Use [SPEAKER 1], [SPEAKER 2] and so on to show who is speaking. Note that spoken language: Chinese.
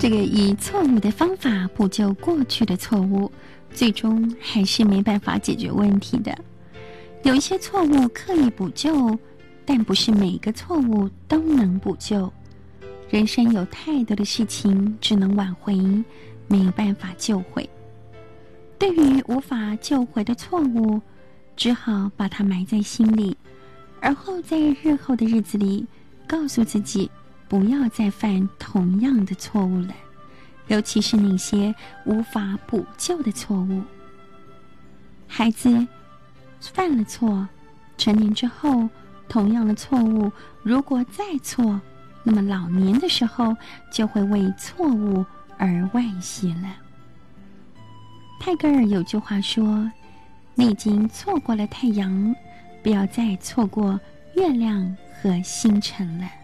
[SPEAKER 1] 这个以错误的方法补救过去的错误，最终还是没办法解决问题的。有一些错误刻意补救，但不是每个错误都能补救。人生有太多的事情只能挽回，没有办法救回。对于无法救回的错误，只好把它埋在心里，而后在日后的日子里告诉自己不要再犯同样的错误了，尤其是那些无法补救的错误。孩子犯了错，成年之后同样的错误如果再错，那么老年的时候就会为错误而惋惜了。泰戈尔有句话说，你已经错过了太阳，不要再错过月亮和星辰了。